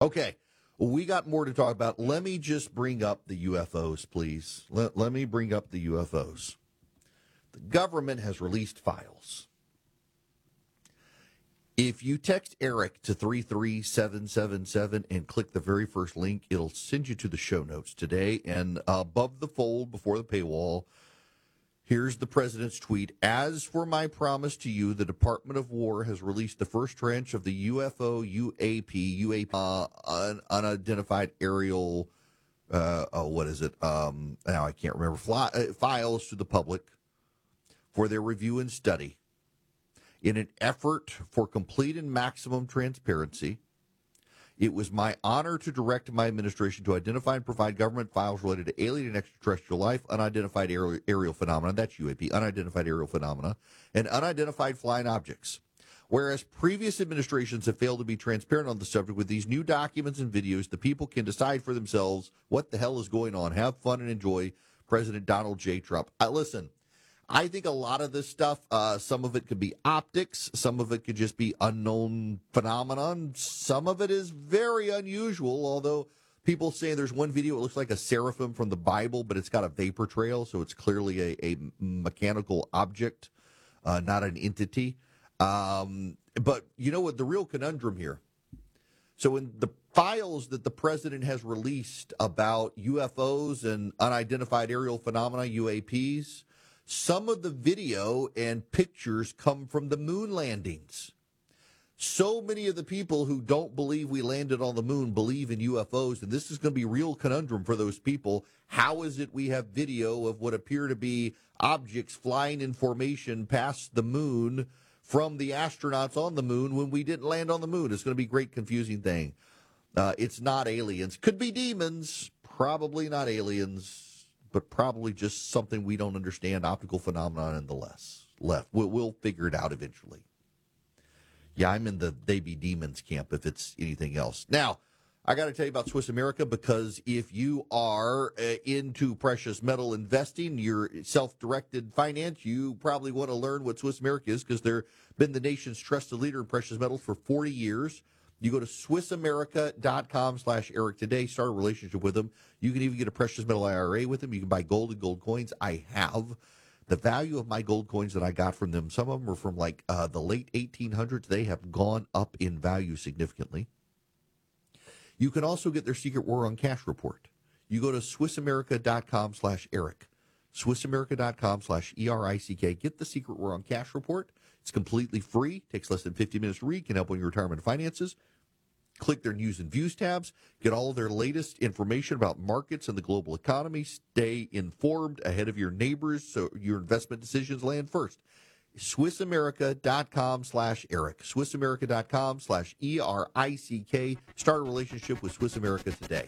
Okay, we got more to talk about. Let me just bring up the UFOs, please. Let me bring up the UFOs. The government has released files. If you text Eric to 33777 and click the very first link, it'll send you to the show notes today. And above the fold, before the paywall, here's the president's tweet. As for my promise to you, the Department of War has released the first tranche of the UFO UAP, unidentified aerial, now I can't remember, files to the public for their review and study. In an effort for complete and maximum transparency, it was my honor to direct my administration to identify and provide government files related to alien and extraterrestrial life, unidentified aerial phenomena, that's UAP, unidentified aerial phenomena, and unidentified flying objects. Whereas previous administrations have failed to be transparent on the subject, with these new documents and videos, the people can decide for themselves what the hell is going on. Have fun and enjoy. President Donald J. Trump. Listen, I think a lot of this stuff, some of it could be optics, some of it could just be unknown phenomenon, some of it is very unusual, although people say there's one video, it looks like a seraphim from the Bible, but it's got a vapor trail, so it's clearly a mechanical object, not an entity. But you know what, the real conundrum here. So in the files that the president has released about UFOs and unidentified aerial phenomena, UAPs, some of the video and pictures come from the moon landings. So many of the people who don't believe we landed on the moon believe in UFOs, and this is going to be a real conundrum for those people. How is it we have video of what appear to be objects flying in formation past the moon from the astronauts on the moon when we didn't land on the moon? It's going to be a great confusing thing. It's not aliens. Could be demons. Probably not aliens. But probably just something we don't understand, optical phenomenon nonetheless. We'll figure it out eventually. Yeah, I'm in the they be demons camp if it's anything else. Now, I got to tell you about Swiss America, because if you are into precious metal investing, you're self-directed finance, you probably want to learn what Swiss America is, because they've been the nation's trusted leader in precious metals for 40 years. You go to SwissAmerica.com/Eric today, start a relationship with them. You can even get a precious metal IRA with them. You can buy gold and gold coins. I have. The value of my gold coins that I got from them, some of them are from like the late 1800s. They have gone up in value significantly. You can also get their Secret War on Cash report. You go to SwissAmerica.com/Eric. SwissAmerica.com/ERICK. Get the Secret War on Cash report. It's completely free, takes less than 50 minutes to read, can help on your retirement finances. Click their News and Views tabs, get all of their latest information about markets and the global economy. Stay informed ahead of your neighbors so your investment decisions land first. SwissAmerica.com/Eric. SwissAmerica.com/ERICK. Start a relationship with Swiss America today.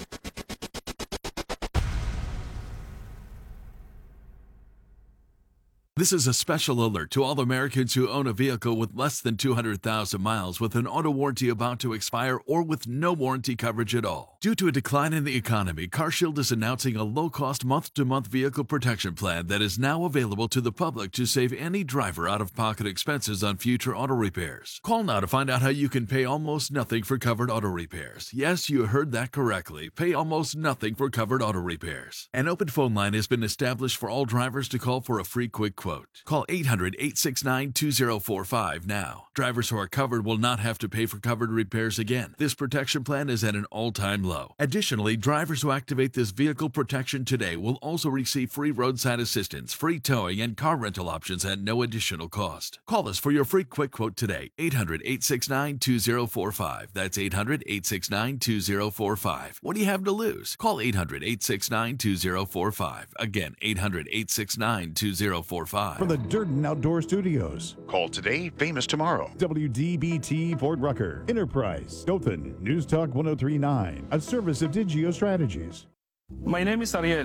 This is a special alert to all Americans who own a vehicle with less than 200,000 miles with an auto warranty about to expire or with no warranty coverage at all. Due to a decline in the economy, CarShield is announcing a low-cost month-to-month vehicle protection plan that is now available to the public to save any driver out-of-pocket expenses on future auto repairs. Call now to find out how you can pay almost nothing for covered auto repairs. Yes, you heard that correctly. Pay almost nothing for covered auto repairs. An open phone line has been established for all drivers to call for a free quick quote. Call 800-869-2045 now. Drivers who are covered will not have to pay for covered repairs again. This protection plan is at an all-time low. Additionally, drivers who activate this vehicle protection today will also receive free roadside assistance, free towing, and car rental options at no additional cost. Call us for your free quick quote today. 800-869-2045. That's 800-869-2045. What do you have to lose? Call 800-869-2045. Again, 800-869-2045. From the Durden Outdoor Studios. Call today, famous tomorrow. WDBT Fort Rucker. Enterprise. Dothan. News Talk 103.9. A service of Digio Strategies. My name is Ariel.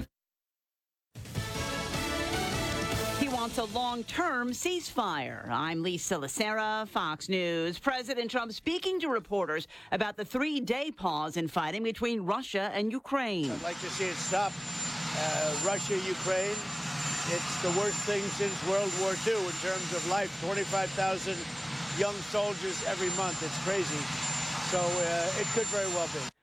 He wants a long-term ceasefire. I'm Lisa Lacera, Fox News. President Trump speaking to reporters about the 3-day pause in fighting between Russia and Ukraine. I'd like to see it stop. Russia, Ukraine. It's the worst thing since World War II in terms of life. 25,000 young soldiers every month. It's crazy. So it could very well be.